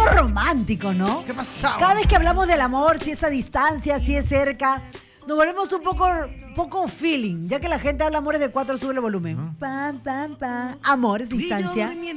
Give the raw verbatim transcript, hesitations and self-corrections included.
somos románticos, ¿no? ¿Qué pasaba? Cada vez que hablamos del amor, si es a distancia, si es cerca, nos volvemos un poco, poco feeling, ya que la gente habla amores de cuatro, sube el volumen. Uh-huh. Pam, pam, pam. Amor es distancia.